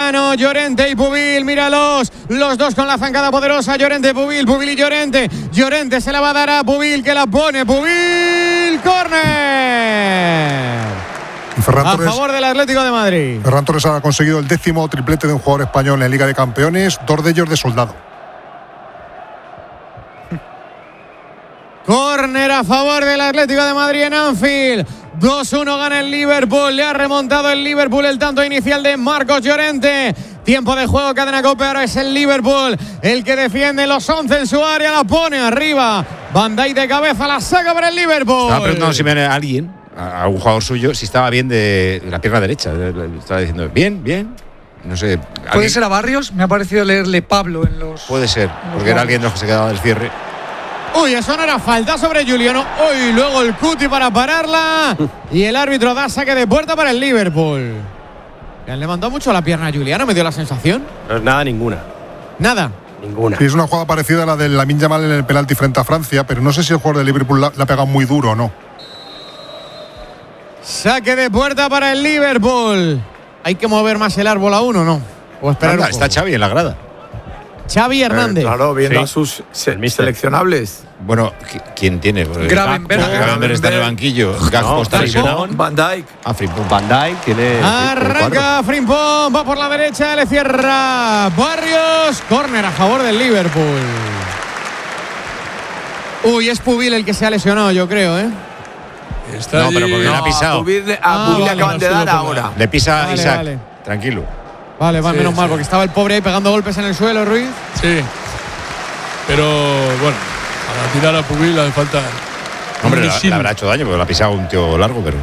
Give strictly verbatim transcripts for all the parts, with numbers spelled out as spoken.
Llorente y Pubil, míralos, los dos con la zancada poderosa, Llorente, Pubil, Pubil y Llorente, Llorente se la va a dar a Pubil, que la pone, Pubil, córner. Ferran a Torres, favor del Atlético de Madrid. Ferran Torres ha conseguido el décimo triplete de un jugador español en Liga de Campeones, dos de ellos de soldado. Córner a favor del Atlético de Madrid en Anfield. dos uno gana el Liverpool. Le ha remontado el Liverpool el tanto inicial de Marcos Llorente. Tiempo de juego, cadena COPE. Ahora es el Liverpool el que defiende los once en su área. La pone arriba. Van Dijk de cabeza, la saca para el Liverpool. Estaba preguntando si me a alguien, a un jugador suyo, si estaba bien de la pierna derecha. Estaba diciendo, bien, bien. No sé. ¿Puede ¿alguien? ser a Barrios? Me ha parecido leerle Pablo en los. Puede ser, porque era alguien de los que se quedaba del cierre. Uy, eso no era falta sobre Juliano. Uy, luego el cuti para pararla. Y el árbitro da saque de puerta para el Liverpool. Le han levantado mucho la pierna a Juliano, me dio la sensación. No es nada, ninguna. Nada. Ninguna. Sí, es una jugada parecida a la de Lamine Yamal en el penalti frente a Francia, pero no sé si el jugador de Liverpool la, la ha pegado muy duro o no. Saque de puerta para el Liverpool. ¿Hay que mover más el árbol aún o no? O esperar Anda, un poco. está Xavi en la grada. Xavi Hernández. Eh, claro, viendo Sí. a sus se- seleccionables. Bueno, ¿quién tiene? Gravenberch. Gravenberch está en el banquillo. Gakpo No, está lesionado. Van Dijk. Ah, Frimpong. Van Dijk tiene. Arranca Frimpong, va por la derecha, le cierra Barrios. Córner a favor del Liverpool. Uy, es Pubil el que se ha lesionado, yo creo, ¿eh? Está No, pero allí- porque le ha No, pisado. a Pubil le- a Ah, Pubil le vale, acaban de no, sí dar lo pongo. ahora. Le pisa Vale, Isaac. vale. Tranquilo. Vale, va, Sí, menos mal, sí. porque estaba el pobre ahí pegando golpes en el suelo, Ruiz. Sí. Pero bueno, para tirar a Pubil hace falta. Hombre, un le, misil. le habrá hecho daño porque le ha pisado un tío largo, pero.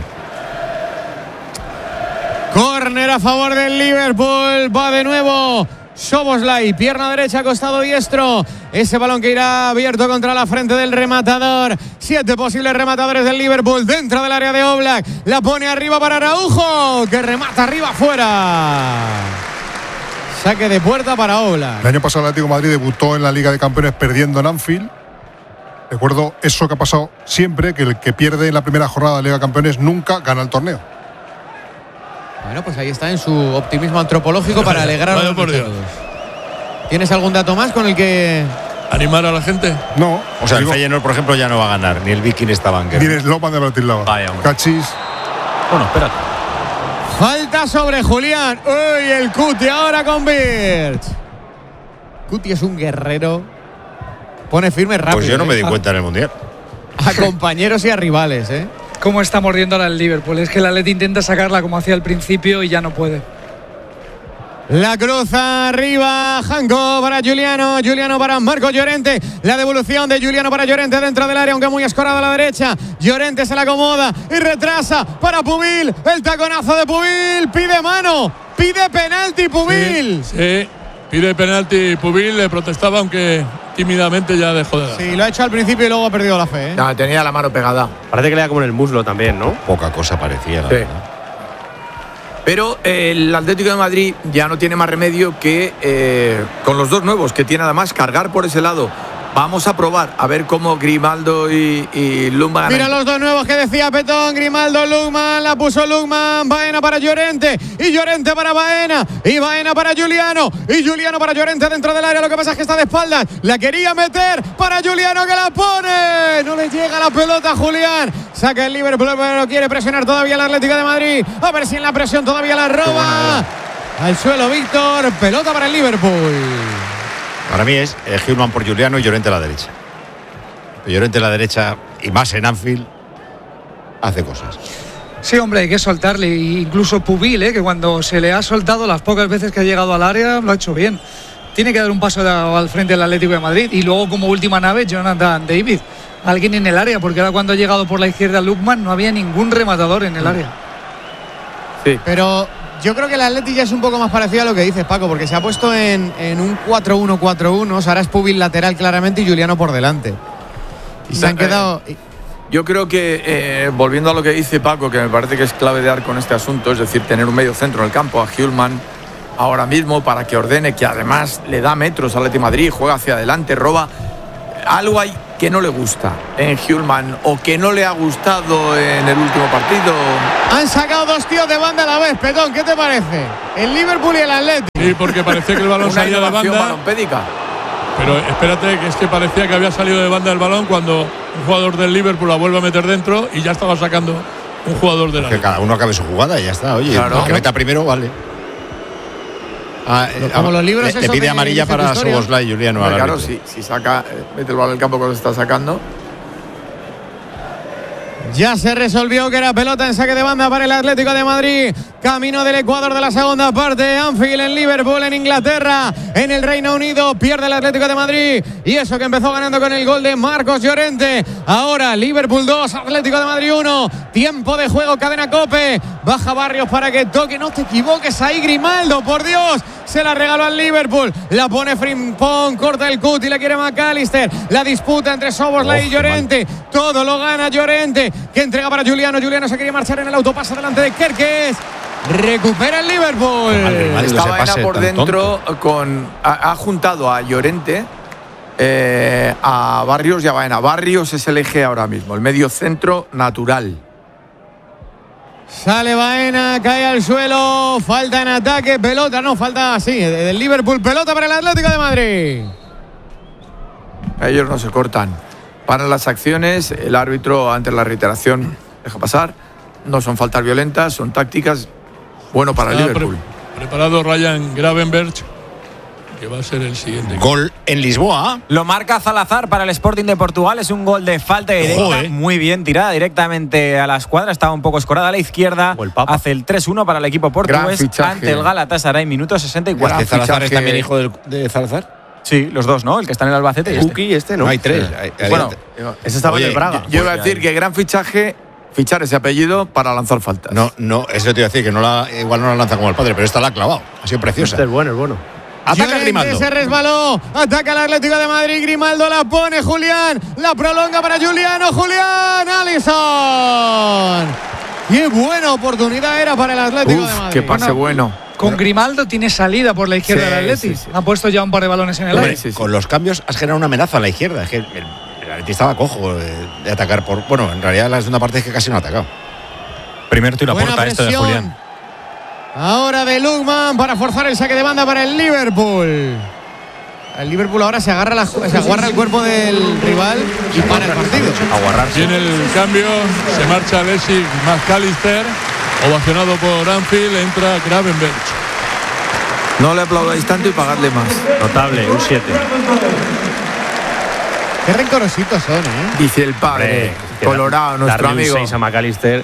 Córner a favor del Liverpool, va de nuevo Szoboszlai, pierna derecha, costado diestro. Ese balón que irá abierto contra la frente del rematador. Siete posibles rematadores del Liverpool dentro del área de Oblak. La pone arriba para Araujo, que remata arriba afuera. Saque de puerta para Oblak. El año pasado el Atlético de Madrid debutó en la Liga de Campeones perdiendo en Anfield. Recuerdo eso que ha pasado siempre, que el que pierde en la primera jornada de la Liga de Campeones nunca gana el torneo. Bueno, pues ahí está en su optimismo antropológico para alegrar a Vaya los por Dios. mexicanos. ¿Tienes algún dato más con el que Animar a la gente. No. O sea, el digo, Feyenoord, por ejemplo, ya no va a ganar, ni el Viking Stavanger. ni el Lopan de Bratislava. Vaya, hombre. Cachis. Bueno, espérate. falta sobre Julián? Uy, el Cuti ahora con Birch. Cuti es un guerrero. Pone firme rápido. Pues yo no me di ¿eh? cuenta en el Mundial. A, a compañeros y a rivales, ¿eh? ¿Cómo está mordiendo ahora el Liverpool? Es que el Atleti intenta sacarla como hacía al principio y ya no puede. La cruza arriba, Janko para Juliano, Juliano para Marcos Llorente, la devolución de Juliano para Llorente dentro del área, aunque muy escorado a la derecha. Llorente se la acomoda y retrasa para Pubil, el taconazo de Pubil, pide mano, pide penalti Pubil. Sí, sí. Pide penalti Pubil, le protestaba, aunque tímidamente ya dejó de dar. Sí, lo ha hecho al principio y luego ha perdido la fe, ¿eh? No, tenía la mano pegada. Parece que le da como en el muslo también, ¿no? Poca cosa parecía, la Sí. verdad. Pero eh, el Atlético de Madrid ya no tiene más remedio que eh, con los dos nuevos que tiene además cargar por ese lado. Vamos a probar a ver cómo Grimaldo y, y Lundman. Mira los dos nuevos que decía Petón, Grimaldo, Lugman, la puso Lugman, Baena para Llorente y Llorente para Baena y Baena para Juliano y Juliano para Llorente dentro del área, lo que pasa es que está de espaldas, la quería meter para Juliano que la pone, no le llega la pelota a Julián, saca el Liverpool pero quiere presionar todavía el Atlético de Madrid, a ver si en la presión todavía la roba, al suelo Víctor, pelota para el Liverpool. Para mí es eh, Hillman por Juliano y Llorente a la derecha. Llorente a la derecha y más en Anfield hace cosas. Sí, hombre, hay que soltarle. Incluso Pubil, ¿eh? Que cuando se le ha soltado las pocas veces que ha llegado al área, lo ha hecho bien. Tiene que dar un paso de, al frente del Atlético de Madrid. Y luego, como última nave, Jonathan David. Alguien en el área, porque ahora cuando ha llegado por la izquierda Lukman no había ningún rematador en el área. Sí. Pero yo creo que el Atleti ya es un poco más parecido a lo que dices, Paco, porque se ha puesto en, en un cuatro uno cuatro uno, o sea, ahora es Pubil lateral claramente y Juliano por delante. Y se han quedado... Yo creo que, eh, volviendo a lo que dice Paco, que me parece que es clave de dar con este asunto, es decir, tener un medio centro en el campo, a Hillman ahora mismo para que ordene, que además le da metros al Atlético de Madrid, juega hacia adelante, roba. Algo hay que no le gusta en Hjulmand o que no le ha gustado en el último partido? Han sacado dos tíos de banda a la vez, Petón, ¿qué te parece? El Liverpool y el Atleti. Sí, porque parecía que el balón Una salía de innovación banda. balompédica. Pero espérate, que es que parecía que había salido de banda el balón cuando un jugador del Liverpool la vuelve a meter dentro y ya estaba sacando un jugador del Que área. cada uno acabe su jugada y ya está. Oye, Claro. el que meta primero, vale. Ah, eh, Como ah, los libros le, le esos pide de amarilla Dice tu para historia. Soboslai y Juliano. Hombre, al claro, árbitro. si, si saca, eh, mete el balón al campo cuando se está sacando. Ya se resolvió que era pelota en saque de banda para el Atlético de Madrid. Camino del Ecuador de la segunda parte. Anfield en Liverpool, en Inglaterra, en el Reino Unido. Pierde el Atlético de Madrid. Y eso que empezó ganando con el gol de Marcos Llorente. Ahora Liverpool dos, Atlético de Madrid uno. Tiempo de juego, cadena COPE. Baja Barrios para que toque. No te equivoques ahí, Grimaldo, por Dios. Se la regaló al Liverpool. La pone Frimpong, corta el cut y la quiere McAllister. La disputa entre Szoboszlai y Llorente. Todo lo gana Llorente, que entrega para Juliano. Juliano se quería marchar en el autopase delante de Kerkez. Recupera el Liverpool. Grimaldo. Está ese Baena pase por tan dentro con ha, ha juntado a Llorente, eh, a Barrios y a Baena. Barrios es el eje ahora mismo, el medio centro natural. Sale Baena, cae al suelo. Falta en ataque, pelota, no, falta sí, del Liverpool, pelota para el Atlético de Madrid. Ellos no se cortan. Paran las acciones, el árbitro ante la reiteración deja pasar. No son faltas violentas, son tácticas. Bueno para el Está Liverpool. pre- preparado Ryan Gravenberch, que va a ser el siguiente. Gol en Lisboa. Lo marca Salazar para el Sporting de Portugal. Es un gol de falta directa. Ojo, eh. Muy bien tirada directamente a la escuadra. Estaba un poco escorada a la izquierda. Como el Papa. Hace el tres uno para el equipo portugués fichaje. ante el Galatasaray, minuto sesenta y cuatro. Gran Este Salazar es fichaje. también hijo del- de Salazar. Sí, los dos, ¿no? El que está en el Albacete y este. Cookie este, ¿no? No, hay tres. Hay- hay- Bueno, ese estaba Oye, en el Braga. Yo iba a Pues decir que gran fichaje, fichar ese apellido para lanzar faltas. No, no, eso te iba a decir, que no la, igual no la lanza como el padre, pero esta la ha clavado. Ha sido preciosa. Este es bueno, es bueno. Ataca Llorente Grimaldo. se resbaló, ataca el Atlético de Madrid, Grimaldo la pone, Julián, la prolonga para Juliano, Julián, Alisson. Qué buena oportunidad era para el Atlético de Uf, Madrid. qué pase bueno. Con Grimaldo tiene salida por la izquierda Sí, del Atleti. sí, sí. Ha puesto ya un par de balones en el Hombre, aire. sí, sí. con los cambios has generado una amenaza a la izquierda. Es que el, el Atleti estaba cojo de, de atacar por. Bueno, en realidad la segunda parte es que casi no ha atacado. Primer tiro a Buena puerta esto de presión. Julián. Ahora de Lukman para forzar el saque de banda para el Liverpool. El Liverpool ahora se agarra, la, se agarra el cuerpo del rival y para el partido. Aguarrarse. Viene el cambio, se marcha Alexis McAllister, ovacionado por Anfield, entra Gravenberch. No le aplaudáis tanto y pagadle más. Notable, un siete. Qué rencorositos son, ¿eh? Dice el padre Colorado, nuestro darle amigo. un seis a McAllister.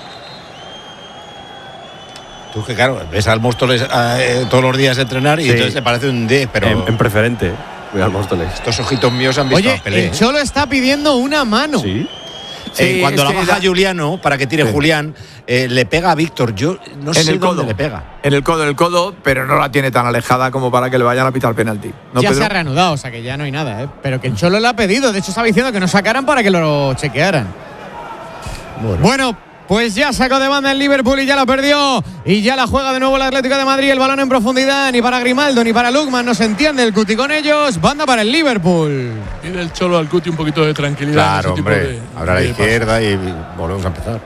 Tú que claro, ves al Móstoles eh, todos los días entrenar y Sí. entonces te parece un diez, pero En, en preferente. Cuidado, Móstoles. estos ojitos míos han visto Oye, la pelea. el Cholo está pidiendo una mano. Sí. Eh, Sí, cuando es la que baja da- Juliano para que tire Sí. Julián, eh, le pega a Víctor. Yo no En sé el dónde codo. le pega. En el codo, en el codo, pero no la tiene tan alejada como para que le vayan a pitar penalti. ¿No, ya Pedro? se ha reanudado, o sea que ya no hay nada, ¿eh? Pero que el Cholo le ha pedido. De hecho, estaba diciendo que no sacaran para que lo chequearan. Bueno. Pues ya sacó de banda el Liverpool y ya la perdió. Y ya la juega de nuevo el Atlético de Madrid. El balón en profundidad. Ni para Grimaldo ni para Lukman. No se entiende el cuti con ellos. Banda para el Liverpool. Pide el Cholo al Cuti un poquito de tranquilidad. Claro, en ese tipo hombre. de- Ahora a la de izquierda y volvemos a empezar.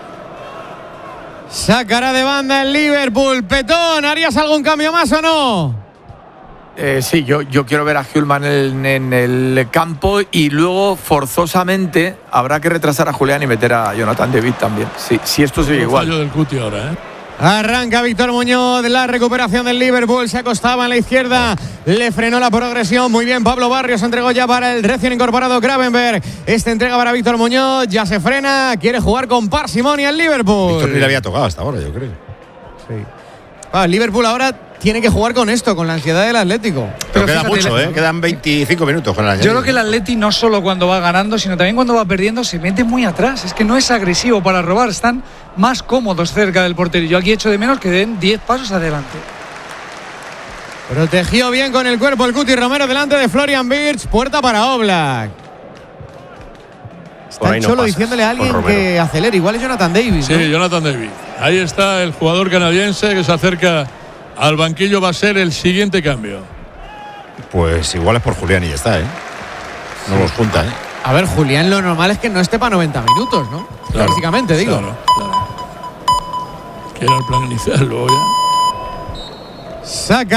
Sacará de banda el Liverpool. Petón, ¿harías algún cambio más o no? Eh, sí, yo, yo quiero ver a Hjulmand en, en el campo y luego forzosamente habrá que retrasar a Julián y meter a Jonathan David también. Sí, si esto sigue pasos. igual. Fallo del Cuti ahora, ¿eh? Arranca Víctor Muñoz, la recuperación del Liverpool, se acostaba en la izquierda, le frenó la progresión, muy bien Pablo Barrios, entregó ya para el recién incorporado Gravenberg, esta entrega para Víctor Muñoz, ya se frena, quiere jugar con parsimonia el Liverpool. Víctor ni le había tocado hasta ahora, yo creo. Ah, el Liverpool ahora tiene que jugar con esto, con la ansiedad del Atlético. Pero, Pero queda fíjate, mucho, le- ¿eh? Quedan veinticinco minutos con la Yo creo que el Atleti no solo cuando va ganando, sino también cuando va perdiendo se mete muy atrás. Es que no es agresivo para robar, están más cómodos cerca del portero. Yo aquí echo de menos que den diez pasos adelante. Protegió bien con el cuerpo el Cuti Romero delante de Florian Wirtz, puerta para Oblak. Por Está ahí el no Cholo pasas, diciéndole a alguien con Romero. que acelere, igual es Jonathan Davis, Sí, ¿no? Jonathan David. Ahí está el jugador canadiense que se acerca al banquillo. Va a ser el siguiente cambio. Pues igual es por Julián y ya está, ¿eh? No los junta, ¿eh? A ver, Julián, lo normal es que no esté para noventa minutos, ¿no? Claro, Básicamente, digo. Claro, claro. Que era el plan inicial, luego ya. Saca